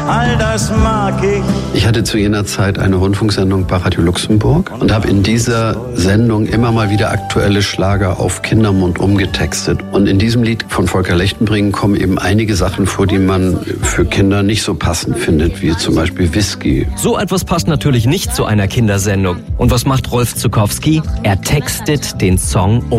All das mag ich. Ich hatte zu jener Zeit eine Rundfunksendung bei Radio Luxemburg und habe in dieser Sendung immer mal wieder aktuelle Schlager auf Kindermund umgetextet. Und in diesem Lied von Volker Lechtenbring kommen eben einige Sachen vor, die man für Kinder nicht so passend findet, wie zum Beispiel Whisky. So etwas passt natürlich nicht zu einer Kindersendung. Und was macht Rolf Zuckowski? Er textet den Song um.